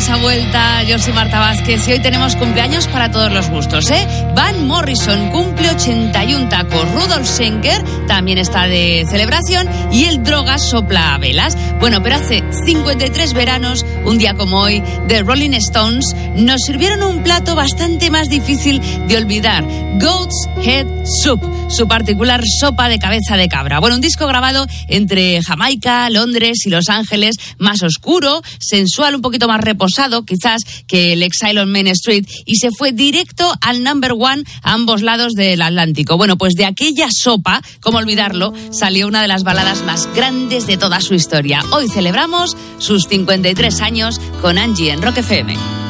esa vuelta, yo soy Marta Vázquez y hoy tenemos cumpleaños para todos los gustos, ¿eh? Van Morrison cumple 81 tacos, Rudolf Schenker también está de celebración y el Drogas sopla velas. Bueno, pero hace 53 veranos, un día como hoy, The Rolling Stones nos sirvieron un plato bastante más difícil de olvidar, Goat's Head Soup, su particular sopa de cabeza de cabra. Bueno, un disco grabado entre Jamaica, Londres y Los Ángeles, más oscuro, sensual, un poquito más reposado quizás que el Exile on Main Street, y se fue directo al number one a ambos lados del Atlántico. Bueno, pues de aquella sopa, cómo olvidarlo, salió una de las baladas más grandes de toda su historia. Hoy celebramos sus 53 años con Angie en Rock FM.